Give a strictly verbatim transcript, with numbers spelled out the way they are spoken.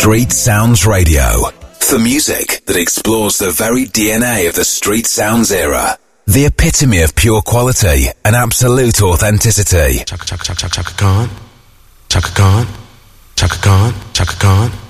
Street Sounds Radio. For music that explores the very D N A of the Street Sounds era. The epitome of pure quality and absolute authenticity. Chaka Chaka Chaka Chaka Khan. Chaka Khan. Chaka Khan. Chaka Khan.